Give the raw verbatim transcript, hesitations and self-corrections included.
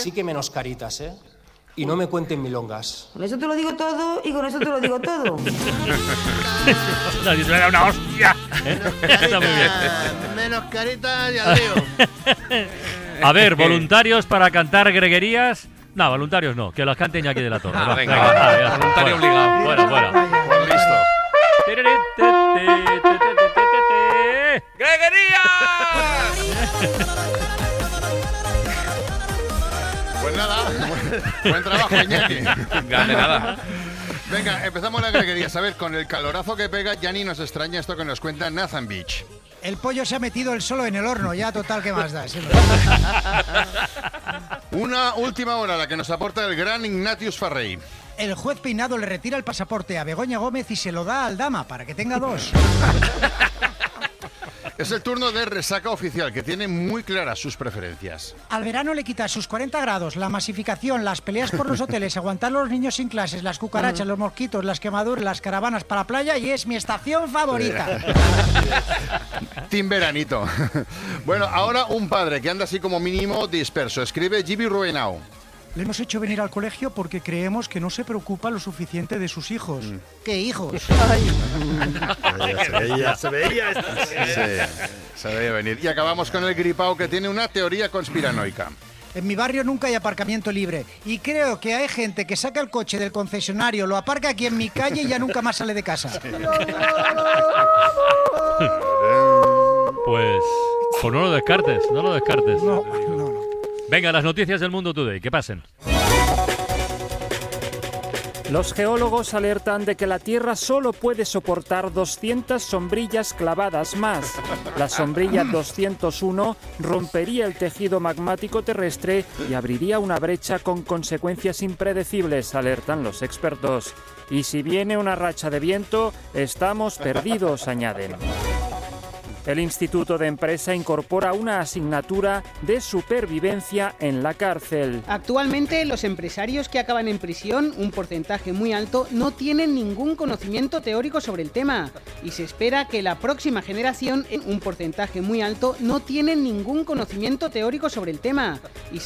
Así que menos caritas, ¿eh? Y no me cuenten milongas. Con eso te lo digo todo y con eso te lo digo todo. No, si suena una hostia. Está muy bien. Menos caritas y al lío. A ver, voluntarios para cantar greguerías. No, voluntarios no, que las canten ya aquí de la torre. Ah, va, venga, venga, va, va, ya, voluntario fuera, obligado. Fuera, fuera. Pues listo. Pues nada, buen trabajo, Iñaki. Gane nada. Venga, empezamos la greguería. A ver, con el calorazo que pega, ya ni nos extraña esto que nos cuenta Nathan Beach. El pollo se ha metido él solo en el horno, ya total, ¿qué más da? Siempre. Una última hora, la que nos aporta el gran Ignatius Farrey. El juez Peinado le retira el pasaporte a Begoña Gómez y se lo da al Dama para que tenga dos. Es el turno de Resaca Oficial, que tiene muy claras sus preferencias. Al verano le quita sus cuarenta grados, la masificación, las peleas por los hoteles, aguantar a los niños sin clases, las cucarachas, los mosquitos, las quemaduras, las caravanas para la playa y es mi estación favorita. Team Veranito. Bueno, ahora un padre que anda así como mínimo disperso. Escribe Gibi Ruenao. Le hemos hecho venir al colegio porque creemos que no se preocupa lo suficiente de sus hijos. Mm. ¿Qué hijos? se veía, se veía. Esto. Sí, se veía venir. Y acabamos con el gripao, que tiene una teoría conspiranoica. En mi barrio nunca hay aparcamiento libre y creo que hay gente que saca el coche del concesionario, lo aparca aquí en mi calle y ya nunca más sale de casa. Sí. Pues, pues no lo descartes, no lo descartes. No, no, no. Venga, las noticias del Mundo Today, que pasen. Los geólogos alertan de que la Tierra solo puede soportar doscientas sombrillas clavadas más. La sombrilla doscientos uno rompería el tejido magmático terrestre y abriría una brecha con consecuencias impredecibles, alertan los expertos. Y si viene una racha de viento, estamos perdidos, añaden. El Instituto de Empresa incorpora una asignatura de supervivencia en la cárcel. Actualmente, los empresarios que acaban en prisión, un porcentaje muy alto, no tienen ningún conocimiento teórico sobre el tema. Y se espera que la próxima generación, un porcentaje muy alto, no tienen ningún conocimiento teórico sobre el tema. Y